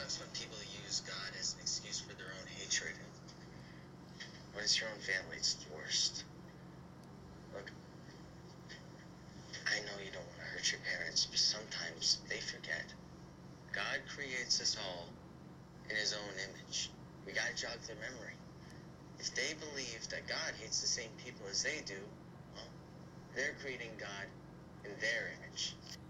sucks when people use God as an excuse for their own hatred. When it's your own family, it's the worst. Look, I know you don't want to hurt your parents, but sometimes they forget. God creates us all in his own image. We gotta jog their memory. If they believe that God hates the same people as they do, well, they're creating God in their image.